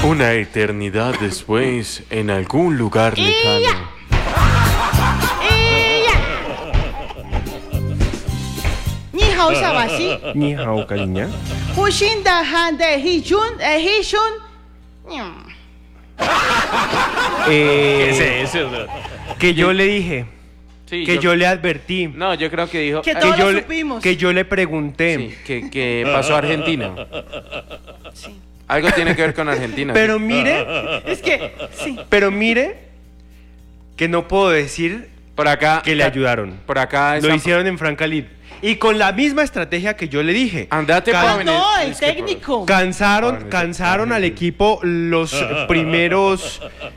Una eternidad después, en algún lugar lejano. Ni hao sabasi. Ni hao, cariña. Hushin da han de hijun hishun. ¿Qué es eso? Que yo le dije, Sí, que yo le advertí, No, yo creo que dijo... Que que todos yo lo le, supimos. que yo le pregunté. sí, que pasó a Argentina. Sí. Algo tiene que ver con Argentina. Pero mire, Es que, sí. que no puedo decir Por acá... que le ayudaron. Por acá... Lo hicieron en Francalid. Y con la misma estrategia que yo le dije. Andate Can- para venir. No, el Es que técnico. Cansaron al equipo los primeros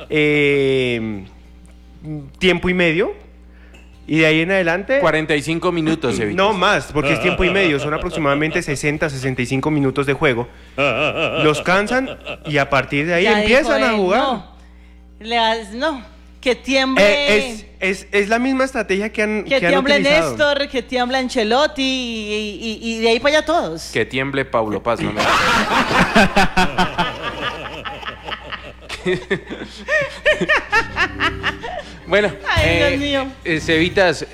tiempo y medio. Y de ahí en adelante... 45 minutos, Evita. No más, porque es tiempo y medio. Son aproximadamente 60, 65 minutos de juego. Los cansan y a partir de ahí Ya empiezan dijo a él, jugar. No, que tiemble. Es la misma estrategia que han tiemble utilizado. Néstor, que tiembla Ancelotti y de ahí para allá todos. Que tiemble Paulo Paz, no me... Bueno, Ay, Dios mío. Cevitas,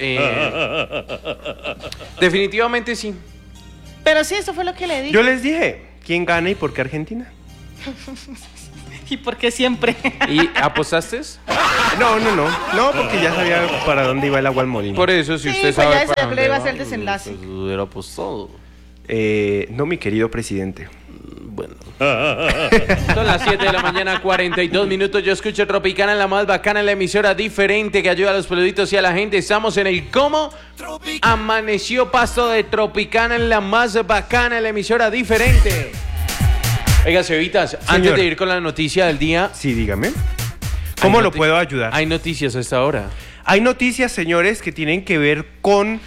definitivamente sí. Pero sí, eso fue lo que le dije. Yo les dije, ¿quién gana y por qué Argentina? ¿Y por qué siempre? ¿Y apostaste? No, porque ya sabía para dónde iba el agua al molino. Por eso, si Sí, usted pues sabe ya para ese dónde iba a va, ser el desenlace. pues, hubiera apostado. No, mi querido presidente. Bueno. Son las 7 de la mañana, 42 minutos. Yo escucho Tropicana, la más bacana, en la emisora diferente que ayuda a los peluditos y a la gente. Estamos en el ¿Cómo? Amaneció Pasto de Tropicana, en la más bacana, en la emisora diferente. Oiga, Cevitas, antes de ir con la noticia del día, Sí, dígame. ¿Cómo lo puedo ayudar? hay noticias a esta hora. Hay noticias, señores, que tienen que ver con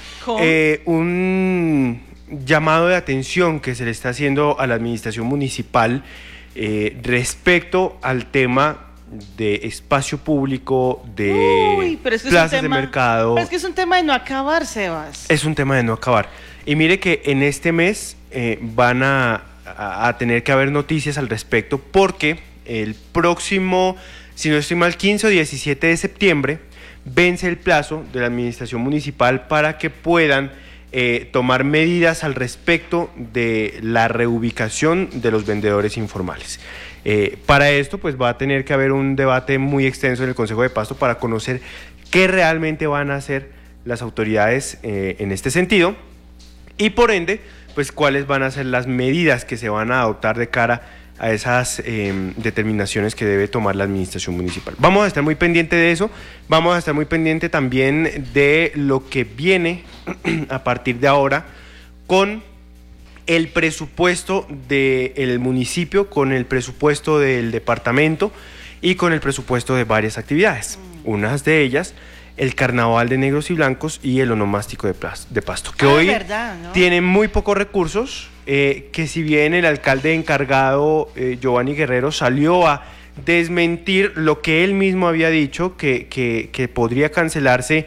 un llamado de atención que se le está haciendo a la administración municipal respecto al tema de espacio público, de Uy, pero es que plazas es un tema, de mercado. Pero es que es un tema de no acabar, Sebas. Es un tema de no acabar. Y mire que en este mes van a tener que haber noticias al respecto porque el próximo, si no estoy mal, 15 o 17 de septiembre vence el plazo de la administración municipal para que puedan tomar medidas al respecto de la reubicación de los vendedores informales. Para esto, pues va a tener que haber un debate muy extenso en el Consejo de Pasto para conocer qué realmente van a hacer las autoridades en este sentido y por ende, pues cuáles van a ser las medidas que se van a adoptar de cara a esas determinaciones que debe tomar la administración municipal. Vamos a estar muy pendiente de eso, vamos a estar muy pendiente también de lo que viene a partir de ahora con el presupuesto del municipio, con el presupuesto del departamento y con el presupuesto de varias actividades. Unas de ellas, el carnaval de negros y blancos y el onomástico de Pasto, que hoy verdad, ¿no? tienen muy pocos recursos, que si bien el alcalde encargado, Giovanni Guerrero, salió a desmentir lo que él mismo había dicho, que podría cancelarse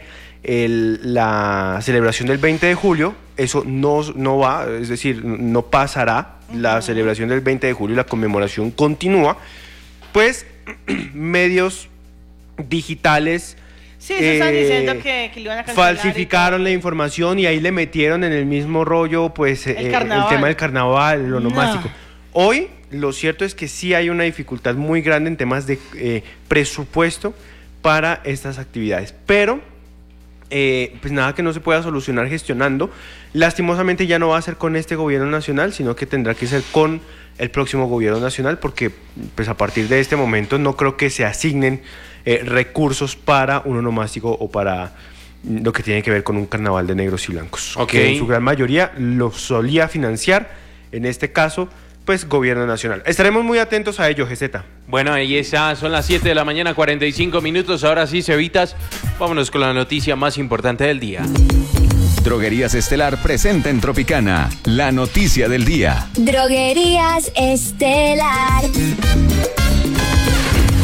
la celebración del 20 de julio, eso no va, es decir, no pasará la celebración del 20 de julio y la conmemoración continúa, pues medios digitales Sí, se están diciendo que le iban a cancelar. falsificaron la información y ahí le metieron en el mismo rollo pues el tema del carnaval, el onomástico. Hoy lo cierto es que sí hay una dificultad muy grande en temas de presupuesto para estas actividades, pero pues nada que no se pueda solucionar gestionando. Lastimosamente ya no va a ser con este gobierno nacional, sino que tendrá que ser con el próximo gobierno nacional, porque pues a partir de este momento no creo que se asignen recursos para un onomástico o para lo que tiene que ver con un carnaval de negros y blancos, que en su gran mayoría lo solía financiar, en este caso, pues gobierno nacional. Estaremos muy atentos a ello, GZ. Bueno, ahí está, son las 7 de la mañana, 45 minutos. Ahora sí, Cevitas, vámonos con la noticia más importante del día. Droguerías Estelar presenta en Tropicana la noticia del día. Droguerías Estelar.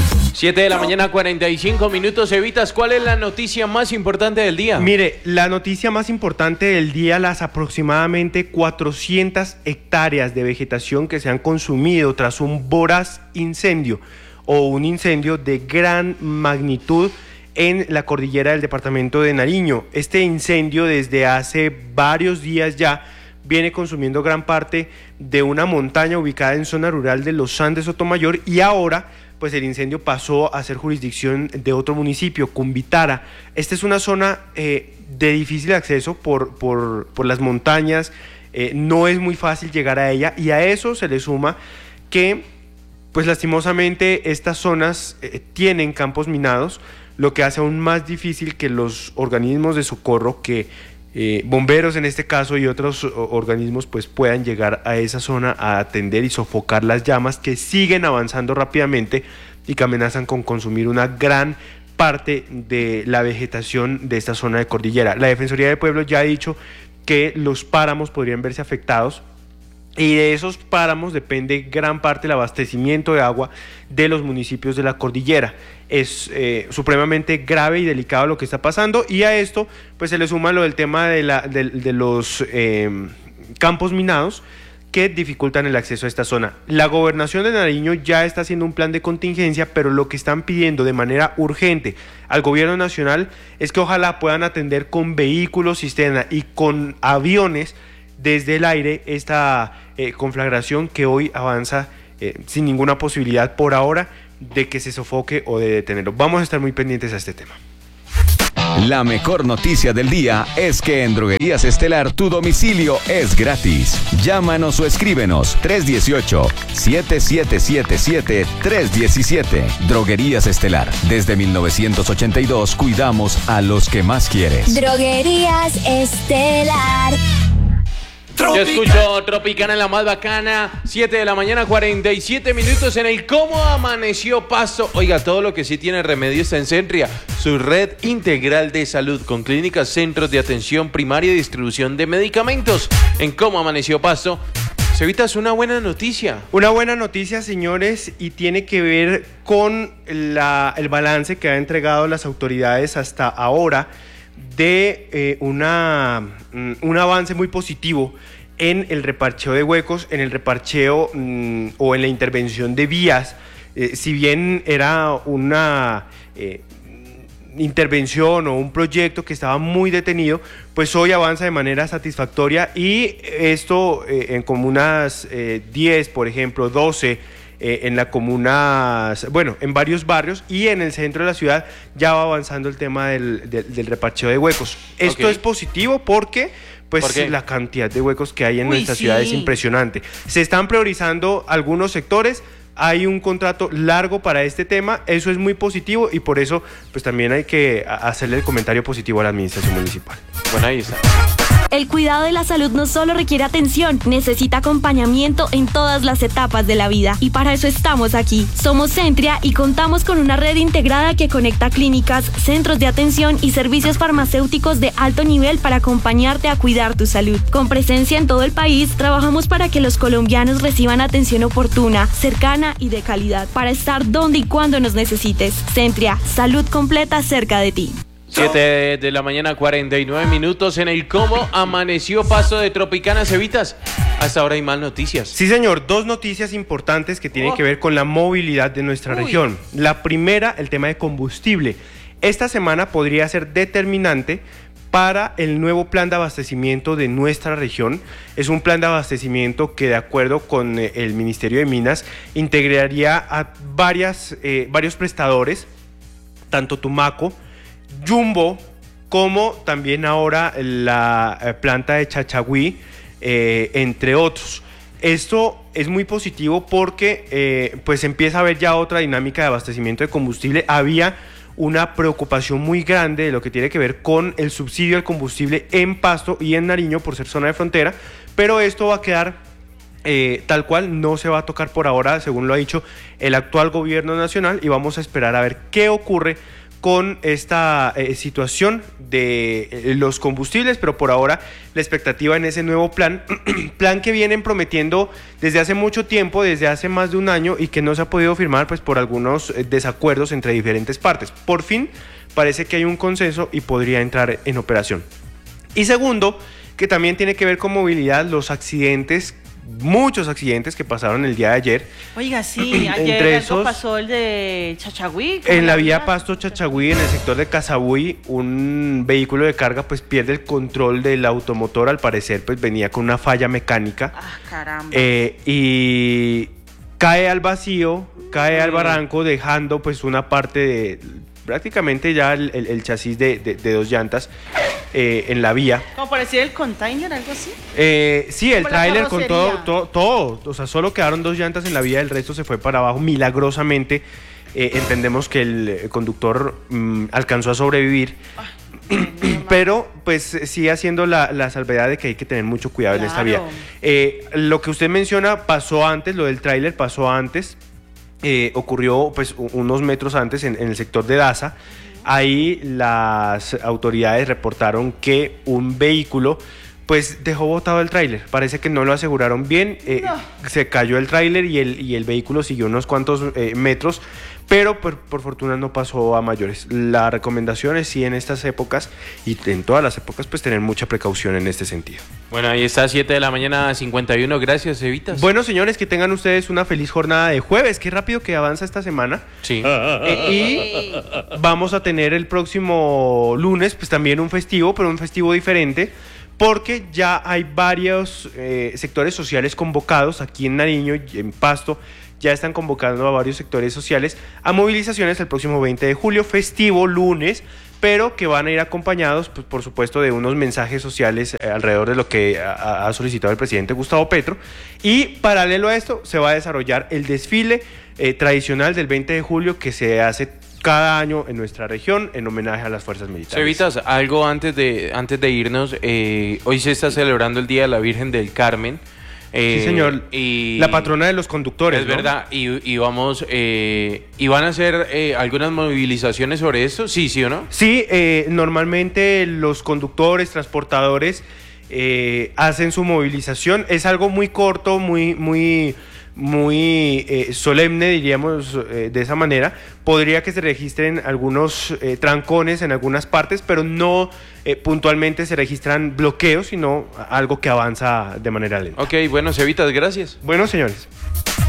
7 de la mañana, 45 minutos. Evitas, ¿cuál es la noticia más importante del día? Mire, la noticia más importante del día, las aproximadamente 400 hectáreas de vegetación que se han consumido tras un voraz incendio o un incendio de gran magnitud en la cordillera del departamento de Nariño. Este incendio desde hace varios días ya viene consumiendo gran parte de una montaña ubicada en zona rural de los Andes Sotomayor, y ahora pues el incendio pasó a ser jurisdicción de otro municipio, Cumbitara. Esta es una zona de difícil acceso por las montañas, no es muy fácil llegar a ella, y a eso se le suma que pues lastimosamente estas zonas tienen campos minados, lo que hace aún más difícil que los organismos de socorro, que bomberos en este caso y otros organismos, pues puedan llegar a esa zona a atender y sofocar las llamas que siguen avanzando rápidamente y que amenazan con consumir una gran parte de la vegetación de esta zona de cordillera. La Defensoría del Pueblo ya ha dicho que los páramos podrían verse afectados, y de esos páramos depende gran parte del abastecimiento de agua de los municipios de la cordillera. Es supremamente grave y delicado lo que está pasando, y a esto pues se le suma lo del tema de los campos minados que dificultan el acceso a esta zona. La Gobernación de Nariño ya está haciendo un plan de contingencia, pero lo que están pidiendo de manera urgente al gobierno nacional es que ojalá puedan atender con vehículos cisterna y con aviones desde el aire esta conflagración que hoy avanza sin ninguna posibilidad por ahora de que se sofoque o de detenerlo. Vamos a estar muy pendientes a este tema. La mejor noticia del día es que en Droguerías Estelar tu domicilio es gratis. Llámanos o escríbenos 318-7777-317. Droguerías Estelar. Desde 1982 cuidamos a los que más quieres. Droguerías Estelar. Yo escucho Tropicana en la más bacana. 7 de la mañana, 47 minutos en el cómo amaneció Pasto. Oiga, todo lo que sí tiene remedio está en Sentria, su red integral de salud con clínicas, centros de atención primaria y distribución de medicamentos. En cómo amaneció Pasto, Cevita, es una buena noticia. Una buena noticia, señores, y tiene que ver con el balance que han entregado las autoridades hasta ahora de un avance muy positivo en el reparcheo de huecos, en el reparcheo o en la intervención de vías. Si bien era una intervención o un proyecto que estaba muy detenido, pues hoy avanza de manera satisfactoria, y esto en comunas 10, por ejemplo, 12, en la comuna, bueno, en varios barrios, y en el centro de la ciudad ya va avanzando el tema del reparcheo de huecos. Esto es positivo porque pues la cantidad de huecos que hay en nuestra ciudad es impresionante. Se están priorizando algunos sectores, hay un contrato largo para este tema, eso es muy positivo, y por eso pues también hay que hacerle el comentario positivo a la administración municipal. Bueno, ahí está. El cuidado de la salud no solo requiere atención, necesita acompañamiento en todas las etapas de la vida. Y para eso estamos aquí. Somos Sentria y contamos con una red integrada que conecta clínicas, centros de atención y servicios farmacéuticos de alto nivel para acompañarte a cuidar tu salud. Con presencia en todo el país, trabajamos para que los colombianos reciban atención oportuna, cercana y de calidad, para estar donde y cuando nos necesites. Sentria, salud completa cerca de ti. 7 de la mañana, 49 minutos en el cómo amaneció Pasto de Tropicana. Cevitas, hasta ahora hay más noticias. Sí, señor, dos noticias importantes que tienen que ver con la movilidad de nuestra región. La primera, el tema de combustible. Esta semana podría ser determinante para el nuevo plan de abastecimiento de nuestra región. Es un plan de abastecimiento que, de acuerdo con el Ministerio de Minas, integraría a varios prestadores, tanto Tumaco, Jumbo, como también ahora la planta de Chachagüí, entre otros. Esto es muy positivo porque pues empieza a haber ya otra dinámica de abastecimiento de combustible. Había una preocupación muy grande de lo que tiene que ver con el subsidio al combustible en Pasto y en Nariño por ser zona de frontera, pero esto va a quedar tal cual, no se va a tocar por ahora, según lo ha dicho el actual gobierno nacional, y vamos a esperar a ver qué ocurre con esta situación de los combustibles, pero por ahora la expectativa en ese nuevo plan, plan que vienen prometiendo desde hace mucho tiempo, desde hace más de un año, y que no se ha podido firmar pues por algunos desacuerdos entre diferentes partes. Por fin parece que hay un consenso y podría entrar en operación. Y segundo, que también tiene que ver con movilidad, los accidentes, muchos accidentes que pasaron el día de ayer. Oiga, sí, ayer Entre algo esos, pasó el de Chachagüí. en la vía Pasto-Chachagüí, en el sector de Casabuy, un vehículo de carga pues pierde el control del automotor, al parecer pues venía con una falla mecánica. Ah, caramba. Y cae al vacío, cae al barranco, dejando pues una parte de prácticamente ya el chasis de dos llantas en la vía. ¿Como parecía el container, algo así? Sí, el Como la tráiler con carrocería. todo, o sea, solo quedaron dos llantas en la vía, el resto se fue para abajo milagrosamente. Entendemos que el conductor alcanzó a sobrevivir, pero pues sigue haciendo la salvedad de que hay que tener mucho cuidado en esta vía. Lo que usted menciona pasó antes, lo del tráiler pasó antes. Ocurrió pues unos metros antes en el sector de Daza. Ahí las autoridades reportaron que un vehículo pues dejó botado el tráiler. Parece que no lo aseguraron bien. Se cayó el tráiler y el vehículo siguió unos cuantos metros, pero por fortuna no pasó a mayores. La recomendación es sí en estas épocas y en todas las épocas pues tener mucha precaución en este sentido. Bueno, ahí está, 7 de la mañana, 51. Gracias, Evitas. Bueno, señores, que tengan ustedes una feliz jornada de jueves. Qué rápido que avanza esta semana. Sí. Y vamos a tener el próximo lunes pues también un festivo, pero un festivo diferente, porque ya hay varios sectores sociales convocados aquí en Nariño y en Pasto. Ya están convocando a varios sectores sociales a movilizaciones el próximo 20 de julio, festivo lunes, pero que van a ir acompañados, pues, por supuesto, de unos mensajes sociales alrededor de lo que ha solicitado el presidente Gustavo Petro. Y paralelo a esto, se va a desarrollar el desfile tradicional del 20 de julio que se hace cada año en nuestra región en homenaje a las fuerzas militares. Evitas, algo antes de irnos. Hoy se está celebrando el Día de la Virgen del Carmen. Sí, señor. Y la patrona de los conductores. Es ¿no? verdad. Y vamos, y van a hacer algunas movilizaciones sobre esto, sí o no. Sí, normalmente los conductores, transportadores hacen su movilización. Es algo muy corto, muy solemne, diríamos de esa manera. Podría que se registren algunos trancones en algunas partes, pero no puntualmente se registran bloqueos, sino algo que avanza de manera lenta. Ok, bueno, Cevitas, gracias. Bueno, señores.